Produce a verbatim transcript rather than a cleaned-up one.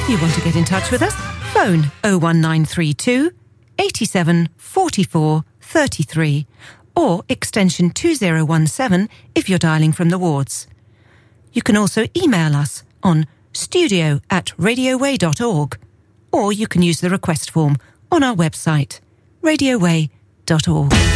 If you want to get in touch with us, phone oh one nine three two, eighty-seven, forty-four, thirty-three or extension two oh one seven if you're dialling from the wards. You can also email us on studio at radioway dot org, or you can use the request form on our website, radioway dot org.